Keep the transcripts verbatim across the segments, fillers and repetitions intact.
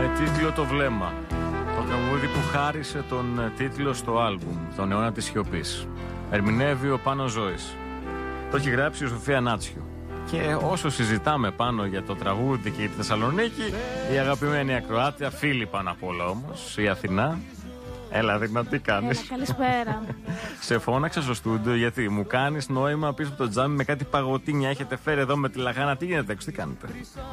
Με τίτλο «Το βλέμμα». Το τραγούδι που χάρισε τον τίτλο στο άλμπουμ, τον αιώνα της σιωπής. Ερμηνεύει ο Πάνος Ζώης. Το έχει γράψει η Σοφία Νάτσιο. Και όσο συζητάμε πάνω για το τραγούδι και για τη Θεσσαλονίκη, η αγαπημένη ακροάτια, φίλη πάνω απ' όλα όμως, η Αθηνά. Έλα, Δίνα, τι κάνεις? Έλα, καλησπέρα. Σε φώναξα στο στούντιο γιατί μου κάνεις νόημα πίσω από το τζάμι με κάτι παγωτίνια. Έχετε φέρει εδώ με τη λαχάνα. Τι γίνεται έξω, τι κάνετε?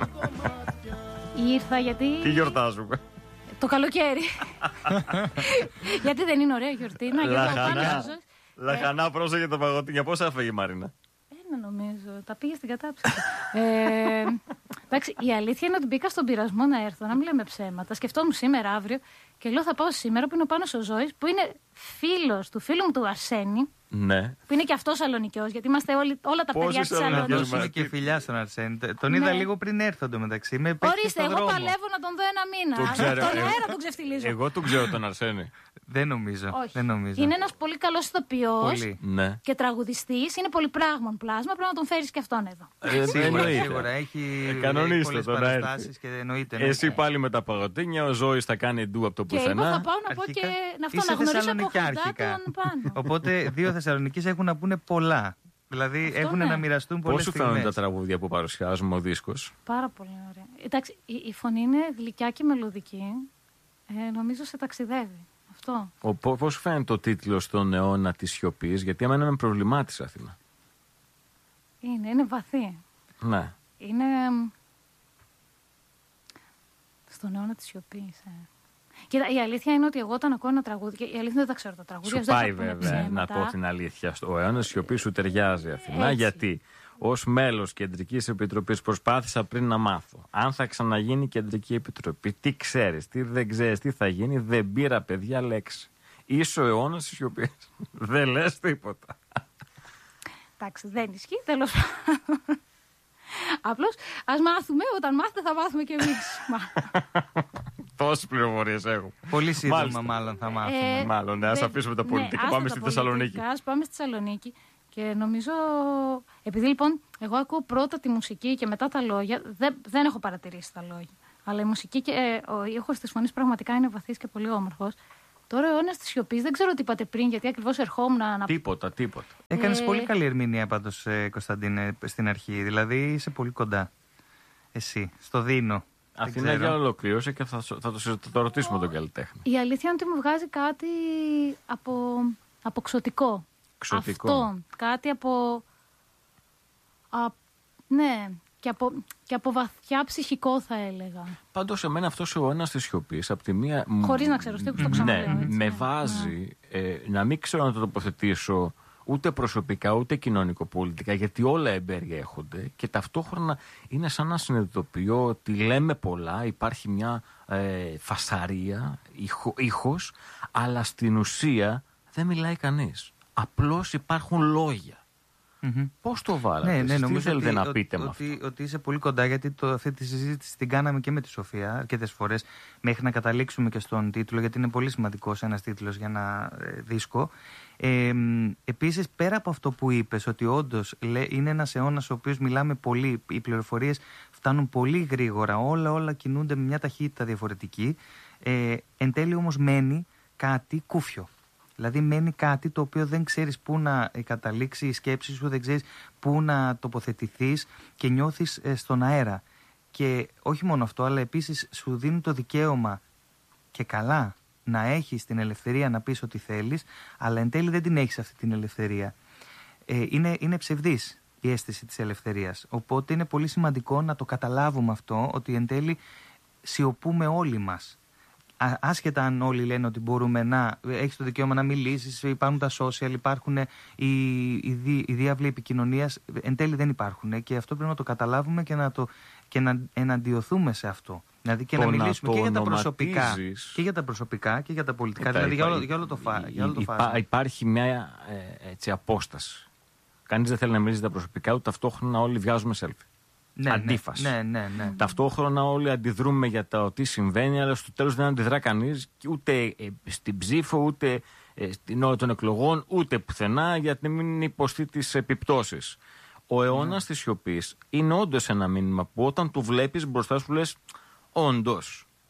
Ήρθα γιατί. Τι γιορτάζουμε? Το καλοκαίρι. Γιατί δεν είναι ωραία γιορτή? Να, λαχανά. Λαχανά, πρόσεχε το παγωτίνια. Πώς έφεγε η Μαρίνα? Ένα νομίζω. Τα πήγε στην κατάψυξη. ε, εντάξει, η αλήθεια είναι ότι μπήκα στον πειρασμό να έρθω, να μην λέμε ψέματα. Σκεφτόμουν σήμερα, αύριο, και λέω θα πάω σήμερα που είναι ο Πάνος ο Ζώης, που είναι φίλος του φίλου μου του Αρσένη. Ναι. Που είναι και αυτό Σαλονικιός, γιατί είμαστε όλοι, όλα τα παιδιά της Σαλονίκης. Αυτό είναι και φιλιά στον Αρσένη. Τον ναι. είδα λίγο πριν έρθω εντωμεταξύ. Ορίστε, εγώ παλεύω να τον δω ένα μήνα. Τον αέρα τον ξεφτιλίζω. Εγώ τον ξέρω τον Αρσένη. Δεν νομίζω. Δεν νομίζω. Είναι ένας πολύ καλός ηθοποιός ναι. και τραγουδιστής. Είναι πολυπράγμων πλάσμα. Πρέπει να τον φέρεις και αυτόν εδώ. Ε, σίγουρα, σίγουρα. Έχει ε, πολλές παραστάσεις και εννοείται. Ναι. Εσύ πάλι με τα παγωτίνια, ο Ζώης θα κάνει ντου από το πουθενά. Και εγώ θα πάω να πω και να γνωρίσω από χοντά τον πάνω. Οπότε δύο Θεσσαλονικείς έχουν να πούνε πολλά. Δηλαδή αυτό έχουν ναι. να μοιραστούν πολλές στιγμές. Πώς σου φαίνονται τα τραγούδια που παρουσιάζουμε ο δίσκος? Πάρα πολύ ωραία. Εντάξει, η, η φωνή είναι γλυκιά και μελωδική. Ε, νομίζω σε ταξιδεύει. Αυτό. Πώς σου φαίνεται το τίτλο στον αιώνα της σιωπής? Γιατί εμένα με προβλημάτισε, Αθήνα. Είναι, είναι βαθύ. Ναι. Είναι στον αιώνα της σιωπής. Ε. Κοίτα, η αλήθεια είναι ότι εγώ όταν ακούω ένα τραγούδι, και η αλήθεια δεν τα ξέρω τα τραγούδια. Σου πάει βέβαια, να πω την αλήθεια. Ο αιώνας σιωπής σου ταιριάζει, Αθηνά, έτσι. Γιατί ως μέλος Κεντρικής Επιτροπής προσπάθησα πριν να μάθω αν θα ξαναγίνει Κεντρική Επιτροπή. Τι ξέρεις, τι δεν ξέρεις, τι θα γίνει. Δεν πήρα, παιδιά, λέξη. Είσαι ο αιώνας της σιωπής. Δεν λες τίποτα. Εντάξει, δεν ισχύει, τέλος πάντων. Απλώς ας μάθουμε, όταν μάθετε θα μάθουμε κι εμείς. Τόσες πληροφορίες έχω. Πολύ σύντομα Μάλιστα. μάλλον θα μάθουμε. Ε, μάλλον, ναι, ας δε, αφήσουμε τα πολιτικά. Ναι, πάμε στη Θεσσαλονίκη. Ας πάμε στη Θεσσαλονίκη. Και νομίζω, επειδή λοιπόν εγώ ακούω πρώτα τη μουσική και μετά τα λόγια, δεν, δεν έχω παρατηρήσει τα λόγια. Αλλά η μουσική και ε, ο ήχος της φωνής πραγματικά είναι βαθύς και πολύ όμορφος. Τώρα ο αιώνας της σιωπής, δεν ξέρω τι είπατε πριν, γιατί ακριβώς ερχόμουν να. Τίποτα, τίποτα. Έκανες ε... πολύ καλή ερμηνεία πάντως, ε, Κωνσταντίνε, στην αρχή. Δηλαδή είσαι πολύ κοντά. Εσύ, στο Δίνο. Αθηνά για ολοκλήρωσε και θα, θα, το, θα το ρωτήσουμε τον καλλιτέχνη. Η αλήθεια είναι ότι μου βγάζει κάτι από, από ξωτικό. Ξωτικό. Αυτό. Κάτι από. Α, ναι. Και από, και από βαθιά ψυχικό θα έλεγα. Πάντως εμένα αυτός ο αιώνας της σιωπής από τη μία. Χωρίς να ξέρω στίχους, το ξαναλέω. Ναι, με βάζει ναι. ε, να μην ξέρω να το τοποθετήσω ούτε προσωπικά ούτε κοινωνικοπολιτικά, γιατί όλα εμπεριέχονται και ταυτόχρονα είναι σαν να συνειδητοποιώ ότι λέμε πολλά, υπάρχει μια ε, φασαρία, ήχο, ήχος, αλλά στην ουσία δεν μιλάει κανείς. Απλώς υπάρχουν λόγια. Mm-hmm. Πώς το βάλατε, ναι, ναι, τι θέλετε ότι, να πείτε ότι, με αυτό? Ότι, ότι είσαι πολύ κοντά, γιατί το, αυτή τη συζήτηση την κάναμε και με τη Σοφία αρκετές φορές μέχρι να καταλήξουμε και στον τίτλο, γιατί είναι πολύ σημαντικός ένας τίτλος για ένα ε, δίσκο. Ε, επίσης, πέρα από αυτό που είπες, ότι όντως λέ, είναι ένας αιώνας ο οποίος μιλάμε πολύ, οι πληροφορίες φτάνουν πολύ γρήγορα, όλα όλα κινούνται με μια ταχύτητα διαφορετική, ε, εν τέλει όμως μένει κάτι κούφιο. Δηλαδή μένει κάτι το οποίο δεν ξέρεις πού να καταλήξει η σκέψη σου, δεν ξέρεις πού να τοποθετηθείς και νιώθεις ε, στον αέρα. Και όχι μόνο αυτό, αλλά επίσης σου δίνει το δικαίωμα και καλά να έχεις την ελευθερία να πεις ό,τι θέλεις, αλλά εν τέλει δεν την έχεις αυτή την ελευθερία. Ε, είναι, είναι ψευδής η αίσθηση της ελευθερίας. Οπότε είναι πολύ σημαντικό να το καταλάβουμε αυτό, ότι εν τέλει σιωπούμε όλοι μας. Άσχετα αν όλοι λένε ότι μπορούμε να έχεις το δικαίωμα να μιλήσεις, υπάρχουν τα social, υπάρχουν οι, οι, δι, οι διάβλοι επικοινωνίας, εν τέλει δεν υπάρχουν και αυτό πρέπει να το καταλάβουμε και να, το, και να εναντιωθούμε σε αυτό. Δηλαδή και το να μιλήσουμε να και για τα προσωπικά και για τα προσωπικά και για τα πολιτικά, Ετά, δηλαδή υπά, για, όλο, για όλο το φάσμα. Υπά, υπάρχει μια ε, έτσι, απόσταση. Κανείς δεν θέλει να μιλήσει για τα προσωπικά, ούτε ταυτόχρονα όλοι βγάζουμε selfie. Ναι, αντίφαση. Ναι, ναι, ναι. Ταυτόχρονα όλοι αντιδρούμε για το τι συμβαίνει, αλλά στο τέλος δεν αντιδρά κανείς ούτε στην ψήφο, ούτε στην ώρα των εκλογών, ούτε πουθενά, για να μην υποστεί τις επιπτώσεις. Ο αιώνας mm. της σιωπής είναι όντως ένα μήνυμα που όταν το βλέπεις μπροστά σου λες όντως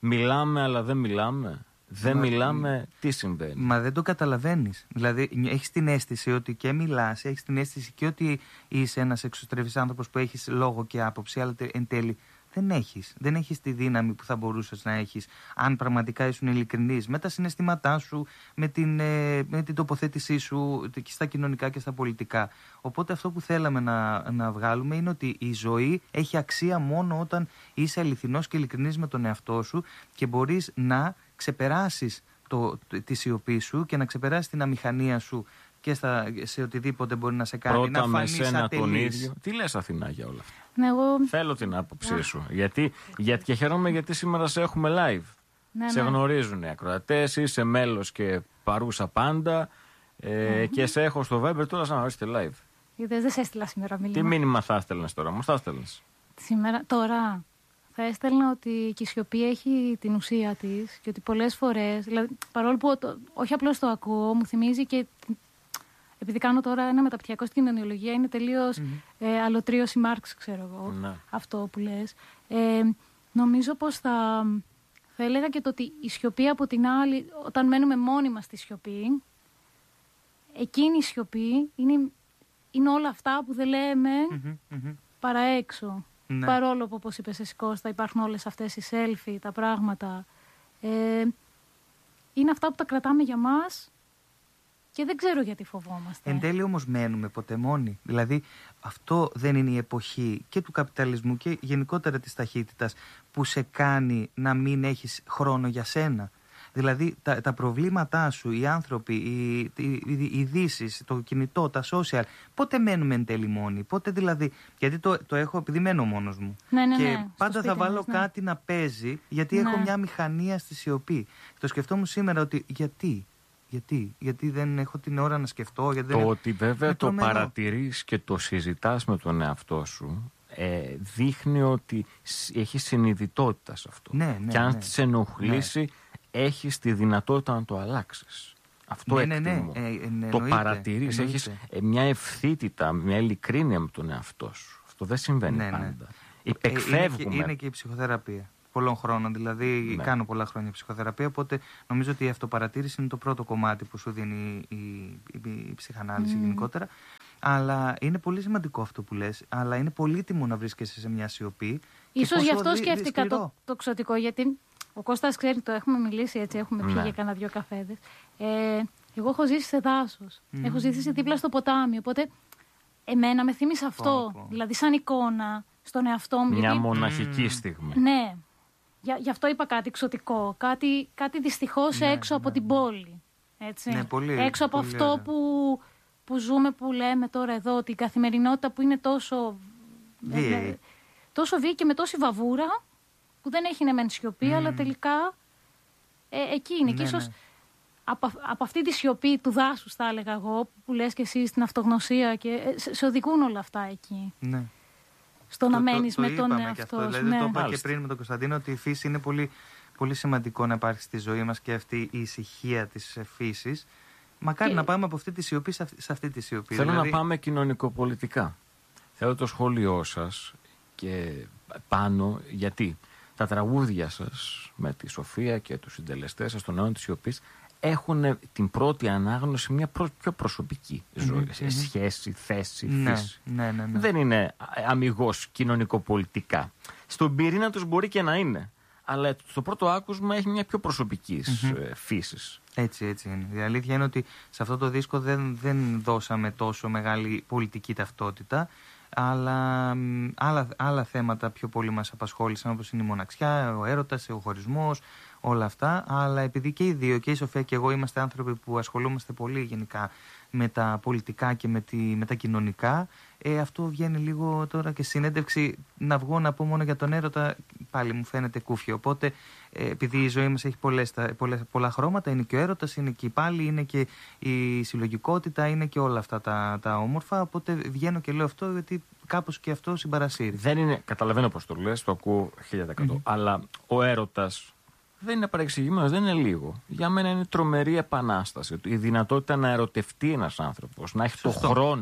μιλάμε αλλά δεν μιλάμε. Δεν Μα... μιλάμε, τι συμβαίνει. Μα δεν το καταλαβαίνεις. Δηλαδή, έχεις την αίσθηση ότι και μιλάς, έχεις την αίσθηση και ότι είσαι ένας εξωστρεφής άνθρωπος που έχεις λόγο και άποψη, αλλά εν τέλει δεν έχεις. Δεν έχεις τη δύναμη που θα μπορούσες να έχεις αν πραγματικά ήσουν ειλικρινής με τα συναισθήματά σου, με την, με την τοποθέτησή σου και στα κοινωνικά και στα πολιτικά. Οπότε αυτό που θέλαμε να, να βγάλουμε είναι ότι η ζωή έχει αξία μόνο όταν είσαι αληθινός και ειλικρινής με τον εαυτό σου και μπορείς να ξεπεράσεις το, τη σιωπή σου και να ξεπεράσεις την αμηχανία σου και στα, σε οτιδήποτε μπορεί να σε κάνει. Πρώτα να με σένα ατελής. Τον ίδιο. Τι λες, Αθηνά, για όλα αυτά? Ναι, εγώ... Θέλω την άποψή σου. Γιατί, γιατί, και χαίρομαι γιατί σήμερα σε έχουμε live. Ναι, σε ναι. γνωρίζουν οι ακροατές, είσαι μέλος και παρούσα πάντα. Ε, mm-hmm. Και σε έχω στο Viber τώρα σαν να είστε live. Είδες, δεν σε έστειλα σήμερα μήνυμα. Τι μήνυμα θα έστελνες τώρα, μου θα έστελνες? Σήμερα, τώρα θα έστελνα ότι και η σιωπή έχει την ουσία της και ότι πολλές φορές, δηλαδή, παρόλο που το, όχι απλώς το ακούω, μου θυμίζει και, επειδή κάνω τώρα ένα μεταπτυχιακό στην κοινωνιολογία, είναι τελείως mm-hmm. ε, αλωτρίωση Μάρξ, ξέρω εγώ, ναι. αυτό που λες. Ε, νομίζω πως θα, θα έλεγα και το ότι η σιωπή από την άλλη, όταν μένουμε μόνοι μας στη σιωπή, εκείνη η σιωπή είναι, είναι όλα αυτά που δεν λέμε mm-hmm, mm-hmm. παρά έξω. Ναι. Παρόλο που, όπως είπες εσύ Κώστα, υπάρχουν όλες αυτές οι selfie, τα πράγματα. Ε, είναι αυτά που τα κρατάμε για μας και δεν ξέρω γιατί φοβόμαστε. Εν τέλει όμως μένουμε ποτέ μόνοι. Δηλαδή αυτό δεν είναι η εποχή και του καπιταλισμού και γενικότερα της ταχύτητας που σε κάνει να μην έχεις χρόνο για σένα. Δηλαδή τα, τα προβλήματά σου, οι άνθρωποι, οι, οι, οι ειδήσεις, το κινητό, τα social, πότε μένουμε εν τέλει μόνοι? Πότε δηλαδή, γιατί το, το έχω επειδή μένω μόνος μου. Ναι, ναι, και ναι, πάντα θα βάλω μας, ναι. κάτι να παίζει, γιατί ναι. έχω μια μηχανία στη σιωπή. Το σκεφτόμουν σήμερα ότι γιατί, γιατί, γιατί δεν έχω την ώρα να σκεφτώ. Γιατί το δεν... ότι βέβαια το τρομερό. παρατηρείς και το συζητάς με τον εαυτό σου, ε, δείχνει ότι έχει συνειδητότητα σε αυτό. Ναι, ναι, και αν ναι. σε ενοχλήσει, ναι. έχεις τη δυνατότητα να το αλλάξεις. Αυτό ναι, ναι, εκτιμώ. ναι, ε, ε, το παρατηρείς, έχεις ε, μια ευθύτητα, μια ειλικρίνεια με τον εαυτό σου. Αυτό δεν συμβαίνει ναι, πάντα. Ναι. Υπεκφεύγουμε. Ε, είναι, και, είναι και η ψυχοθεραπεία. Πολλών χρόνων, δηλαδή ναι. κάνω πολλά χρόνια ψυχοθεραπεία, οπότε νομίζω ότι η αυτοπαρατήρηση είναι το πρώτο κομμάτι που σου δίνει η, η, η, η ψυχανάλυση mm. γενικότερα. Αλλά είναι πολύ σημαντικό αυτό που λες, αλλά είναι πολύτιμο να βρίσκεσαι σε μια σιωπή. Ίσως γι' αυτό δι, σκέφτηκα το, το ξωτικό, γιατί ο Κώστας ξέρει, το έχουμε μιλήσει έτσι, έχουμε πιει ναι. για κανένα δυο καφέδες. Ε, εγώ έχω ζήσει σε δάσος, mm. έχω ζήσει δίπλα στο ποτάμι, οπότε εμένα με θύμισε αυτό, πω, πω. δηλαδή σαν εικόνα στον εαυτό μου. Μια γιατί... μοναχική στιγμή. Ναι. Για, γι' αυτό είπα κάτι εξωτικό, κάτι, κάτι δυστυχώς ναι, έξω ναι, από ναι. την πόλη. Έτσι. Ναι, πολύ, έξω από πολύ αυτό ωραία. που, που ζούμε, που λέμε τώρα εδώ, την καθημερινότητα που είναι τόσο βίαιη, τόσο βίαιη και με τόση βαβούρα, που δεν έχει ναι μεν σιωπή, mm. αλλά τελικά ε, εκεί είναι. Ναι, και ίσως ναι. από, από αυτή τη σιωπή του δάσους, θα έλεγα εγώ, που λες και εσύ στην αυτογνωσία, και ε, σε, σε οδηγούν όλα αυτά εκεί. Ναι. Στο το, να μένεις με τον εαυτό σου. Δηλαδή ναι. το είπα και πριν με τον Κωνσταντίνο ότι η φύση είναι πολύ, πολύ σημαντικό να υπάρχει στη ζωή μας και αυτή η ησυχία της φύσης. Μακάρι και... να πάμε από αυτή τη σιωπή σε αυτή, σε αυτή τη σιωπή. Θέλω δηλαδή... να πάμε κοινωνικοπολιτικά. Θέλω το σχόλιο σας και πάνω, γιατί τα τραγούδια σας με τη Σοφία και τους συντελεστές σας των αιώνων της σιωπής έχουν την πρώτη ανάγνωση μια πιο προσωπική ζωή, mm-hmm. σχέση, θέση, ναι, φύση. Ναι, ναι, ναι. Δεν είναι αμιγώς κοινωνικοπολιτικά. Στον πυρήνα τους μπορεί και να είναι, αλλά στο πρώτο άκουσμα έχει μια πιο προσωπική mm-hmm. φύση. Έτσι, έτσι είναι. Η αλήθεια είναι ότι σε αυτό το δίσκο δεν, δεν δώσαμε τόσο μεγάλη πολιτική ταυτότητα, αλλά άλλα, άλλα θέματα πιο πολύ μας απασχόλησαν, όπως είναι η μοναξιά, ο έρωτας, ο χωρισμός, όλα αυτά. Αλλά επειδή και οι δύο, και η Σοφία και εγώ, είμαστε άνθρωποι που ασχολούμαστε πολύ γενικά με τα πολιτικά και με, τη, με τα κοινωνικά, ε, αυτό βγαίνει λίγο τώρα και συνέντευξη να βγω να πω μόνο για τον έρωτα, πάλι μου φαίνεται κούφιο. Οπότε, ε, επειδή η ζωή μας έχει πολλές, πολλές, πολλά χρώματα, είναι και ο έρωτας, είναι και η πάλι, είναι και η συλλογικότητα, είναι και όλα αυτά τα, τα όμορφα. Οπότε βγαίνω και λέω αυτό, γιατί κάπως και αυτό συμπαρασύρει. Δεν είναι, καταλαβαίνω πώς το λες, το ακούω χίλια τοις εκατό, mm-hmm. αλλά ο έρωτας δεν είναι παρεξηγημένος, δεν είναι λίγο. Για μένα είναι τρομερή επανάσταση. Η δυνατότητα να ερωτευτεί ένας άνθρωπος, να έχει Σωστό. το χρόνο,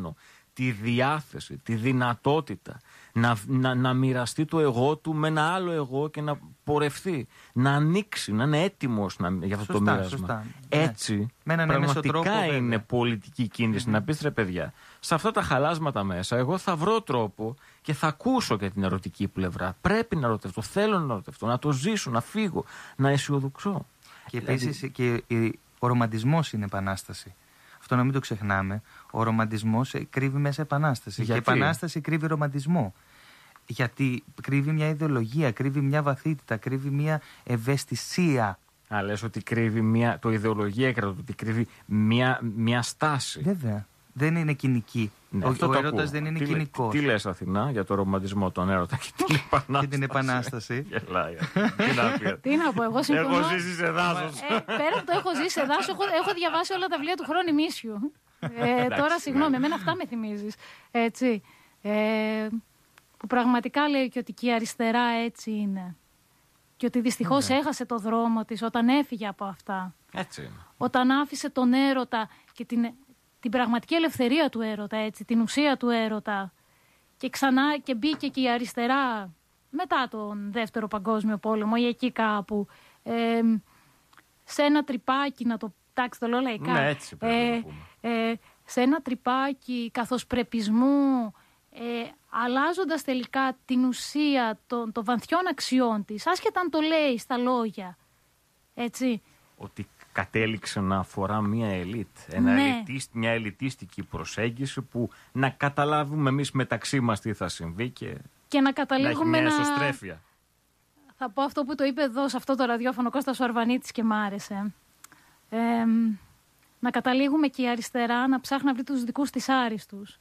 τη διάθεση, τη δυνατότητα να, να, να μοιραστεί το εγώ του με ένα άλλο εγώ και να πορευθεί, να ανοίξει, να είναι έτοιμος να, για αυτό σωστά, το μοίρασμα. Σωστά. Έτσι, ναι. πραγματικά τρόπο, είναι βέβαια. Πολιτική κίνηση mm-hmm. να πεις ρε παιδιά, σε αυτά τα χαλάσματα μέσα εγώ θα βρω τρόπο και θα ακούσω και την ερωτική πλευρά. Πρέπει να ερωτευτώ, θέλω να ερωτευτώ, να το ζήσω, να φύγω, να αισιοδοξώ. Και δηλαδή... επίσης και ο ρομαντισμός είναι επανάσταση. Αυτό να μην το ξεχνάμε. Ο ρομαντισμός κρύβει μέσα επανάσταση. Γιατί? Και η επανάσταση κρύβει ρομαντισμό. Γιατί κρύβει μια ιδεολογία, κρύβει μια βαθύτητα, κρύβει μια ευαισθησία. Α, λες ότι κρύβει μια. Το ιδεολογία κρατώ, ότι κρύβει μια, μια στάση. Βέβαια. Δεν είναι κοινική. Ναι, ο ο έρωτας δεν είναι τι, κοινικός. Τι, τι λες Αθηνά για το ρομαντισμό, τον έρωτα και την επανάσταση. Και την επανάσταση. Γελάει. Τι να πει. Τι να πω, εγώ συμφωνώ. Έχω ζήσει σε δάσος. Ε, πέρα από το έχω ζήσει σε δάσος, έχω, έχω διαβάσει όλα τα βιβλία του Χρόνη Μίσιου. Ε, τώρα συγγνώμη, εμένα αυτά με θυμίζεις. Έτσι. Ε, που πραγματικά λέει και ότι και η αριστερά έτσι είναι. Και ότι δυστυχώς ναι. έχασε το δρόμο της όταν έφυγε από αυτά. Έτσι είναι. Όταν άφησε τον έρωτα και την, την πραγματική ελευθερία του έρωτα, έτσι, την ουσία του έρωτα. Και ξανά και μπήκε και η αριστερά μετά τον Δεύτερο Παγκόσμιο Πόλεμο ή εκεί κάπου. Ε, σε ένα τρυπάκι, να το τάξει το λέω λαϊκά. Ναι, έτσι πρέπει ε, να πούμε. Ε, σε ένα τρυπάκι καθοσπρεπισμού, ε, αλλάζοντας τελικά την ουσία των, των βαθιών αξιών της, άσχετα αν το λέει στα λόγια, έτσι. Ότι κατέληξε να αφορά μια ελίτ, ένα ναι. ελιτίστ, μια ελιτίστικη προσέγγιση που να καταλάβουμε εμείς μεταξύ μας τι θα συμβεί και, και να καταλήγουμε να έχει μια να... εσωστρέφεια. Θα πω αυτό που το είπε εδώ σε αυτό το ραδιόφωνο Κώστας ο Αρβανίτης και μ' άρεσε. Ε, να καταλήγουμε και η αριστερά να ψάχνει να βρει τους δικούς της άριστους.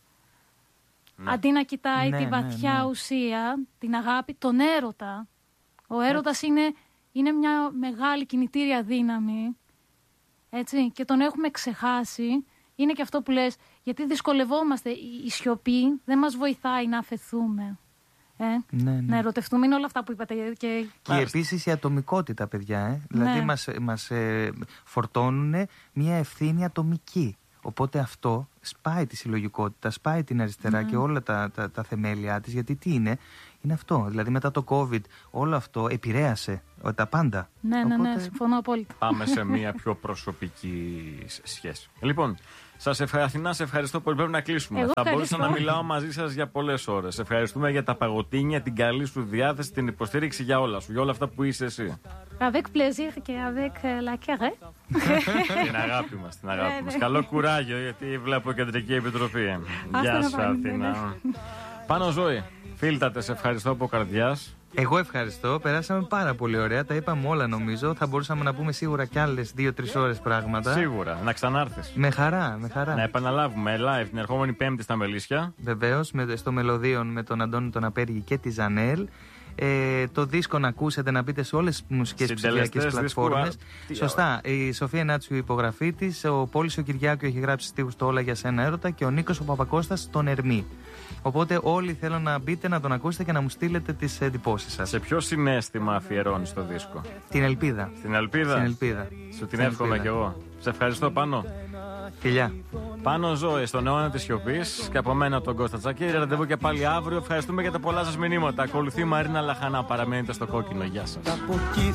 Ναι. Αντί να κοιτάει ναι, τη βαθιά ναι, ναι. ουσία, την αγάπη, τον έρωτα. Ο έρωτας είναι, είναι μια μεγάλη κινητήρια δύναμη. Έτσι, και τον έχουμε ξεχάσει. Είναι και αυτό που λες, γιατί δυσκολευόμαστε. Η σιωπή δεν μας βοηθάει να αφαιθούμε. Ε, ναι, ναι. Να ερωτευτούμε, είναι όλα αυτά που είπατε. Και, και επίσης η ατομικότητα, παιδιά. Ε. Δηλαδή ναι. μας, μας ε, φορτώνουν μια ευθύνη ατομική. Οπότε αυτό σπάει τη συλλογικότητα, σπάει την αριστερά ναι. και όλα τα, τα, τα θεμέλια της. Γιατί τι είναι, είναι αυτό. Δηλαδή μετά το COVID όλο αυτό επηρέασε τα πάντα. Ναι, ναι, Οπότε... ναι, συμφωνώ απόλυτα. Πάμε σε μια πιο προσωπική σχέση. Λοιπόν, σας ευχαριστώ, Αθηνά, σε ευχαριστώ πολύ. Πρέπει να κλείσουμε. Εγώ θα μπορούσα να μιλάω μαζί σας για πολλές ώρες. Σε ευχαριστούμε για τα παγωτίνια, την καλή σου διάθεση, την υποστήριξη για όλα σου, για όλα αυτά που είσαι εσύ. Avec plaisir και avec la carré. Την αγάπη μας, την αγάπη μας. Καλό κουράγιο, γιατί βλέπω Κεντρική Επιτροπή. Γεια σου, Αθηνά. Πάνω Ζωή, φίλτατε, σε ευχαριστώ από καρδιάς. Εγώ ευχαριστώ. Περάσαμε πάρα πολύ ωραία. Τα είπαμε όλα νομίζω. Θα μπορούσαμε να πούμε σίγουρα κι άλλες δύο-τρεις ώρες πράγματα. Σίγουρα. Να ξανάρθεις. Με χαρά, με χαρά. Να επαναλάβουμε live την ερχόμενη Πέμπτη στα Μελίσια. Βεβαίως, στο Μελωδίον με τον Αντώνη τον Απέργη και τη Ζανέλ. Ε, το δίσκο να ακούσετε, να μπείτε σε όλες τις μουσικές ψηφιακές πλατφόρμες. Σωστά. Η Σοφία Νάτσιου, η υπογραφή της. Ο Πόλης ο Κυριάκου έχει γράψει στίχους το Όλα για σένα έρωτα. Και ο Νίκος ο Παπακώστας τον Ερμή. Οπότε όλοι θέλω να μπείτε, να τον ακούσετε και να μου στείλετε τις εντυπώσεις σας. Σε ποιο συναίσθημα αφιερώνεις το δίσκο? Την ελπίδα. Στην ελπίδα. Στην ελπίδα. Σου την εύχομαι κι εγώ. Σε ευχαριστώ Πάνο. Φιλιά. Πάνω Ζωή στον αιώνα της σιωπής και από μένα τον Κώστα Τσακίρη. Ραντεβού και πάλι αύριο. Ευχαριστούμε για τα πολλά σας μηνύματα. Ακολουθεί η Μαρίνα Λαχανά. Παραμένετε στο κόκκινο. Γεια σας.